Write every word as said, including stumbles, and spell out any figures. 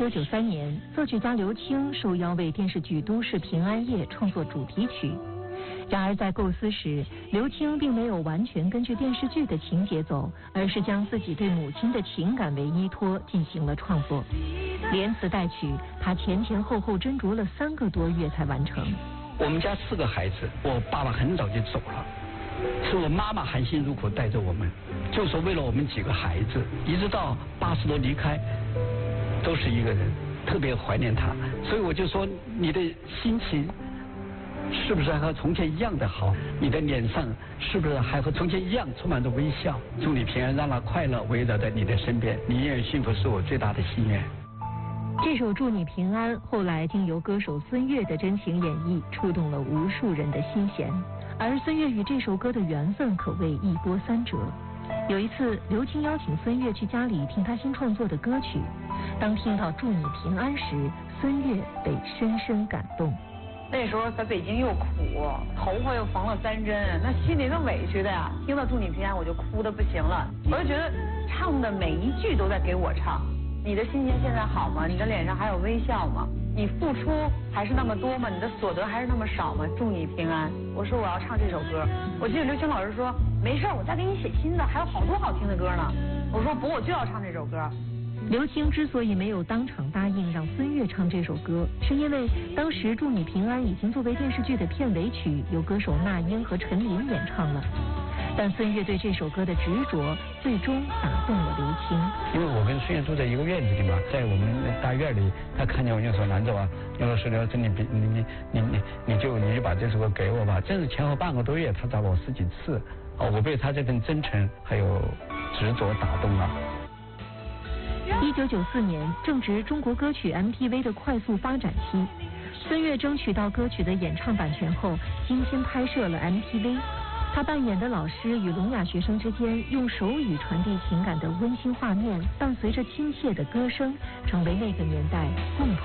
九九三年，作曲家刘青受邀为电视剧《都市平安夜》创作主题曲。然而在构思时，刘青并没有完全根据电视剧的情节走，而是将自己对母亲的情感为依托进行了创作。连词带曲，他前前后后斟酌了三个多月才完成。 我们家四个孩子，我爸爸很早就走了，是我妈妈含辛茹苦带着我们，就说为了我们几个孩子，一直到八十多离开，都是一个人，特别怀念他。所以我就说，你的心情是不是还和从前一样的好？你的脸上是不是还和从前一样充满着微笑？祝你平安，让那快乐围绕在你的身边，你永远幸福是我最大的心愿。 这首《祝你平安》后来经由歌手孙悦的真情演绎，触动了无数人的心弦。而孙悦与这首歌的缘分可谓一波三折。有一次，刘青邀请孙悦去家里听他新创作的歌曲，当听到《祝你平安》时，孙悦被深深感动。 那时候在北京又苦，头发又缝了三针，那心里那委屈的呀！听到《祝你平安》我就哭得不行了，我就觉得唱的每一句都在给我唱。你的心情现在好吗？你的脸上还有微笑吗？你付出还是那么多吗？你的所得还是那么少吗？祝你平安。我说我要唱这首歌，我记得刘青老师说没事，我再给你写新的，还有好多好听的歌呢。我说不，我就要唱这首歌。 刘青之所以没有当场答应让孙悦唱这首歌，是因为当时《祝你平安》已经作为电视剧的片尾曲，由歌手那英和陈琳演唱了。但孙悦对这首歌的执着，最终打动了刘青。 因为我跟孙悦住在一个院子里嘛，在我们大院里，他看见我就说：“兰总啊，刘老师，刘老师，你你你你你你就你就把这首歌给我吧。”真是前后半个多月，他找了我十几次，哦，我被他这份真诚还有执着打动了。 一九九四年正值中国歌曲 M P V 的快速发展期，孙悦争取到歌曲的演唱版权后，精心拍摄了 M P V。他扮演的老师与聋哑学生之间用手语传递情感的温馨画面，伴随着亲切的歌声，成为那个年代共同